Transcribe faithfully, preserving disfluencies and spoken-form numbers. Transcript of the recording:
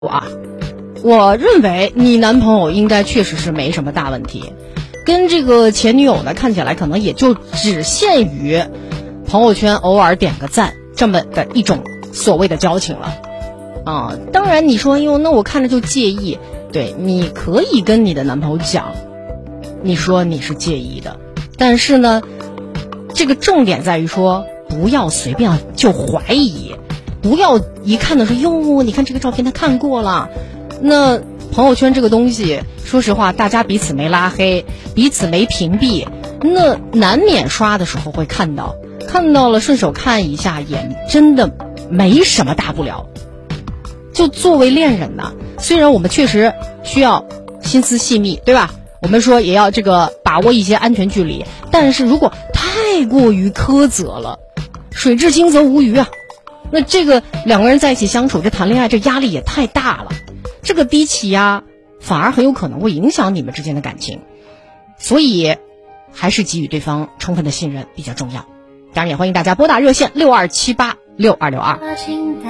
啊，我认为你男朋友应该确实是没什么大问题，跟这个前女友呢看起来可能也就只限于朋友圈偶尔点个赞这么的一种所谓的交情了啊。当然你说哟，那我看着就介意，对，你可以跟你的男朋友讲，你说你是介意的，但是呢，这个重点在于说不要随便就怀疑。不要一看的说哟，你看这个照片他看过了。那朋友圈这个东西，说实话，大家彼此没拉黑，彼此没屏蔽，那难免刷的时候会看到，看到了顺手看一下，也真的没什么大不了。就作为恋人呢，虽然我们确实需要心思细密，对吧？我们说也要这个把握一些安全距离，但是如果太过于苛责了，水至清则无鱼啊。那这个两个人在一起相处，这谈恋爱这压力也太大了，这个低气压反而很有可能会影响你们之间的感情，所以还是给予对方充分的信任比较重要。当然也欢迎大家拨打热线六二七八六二六二。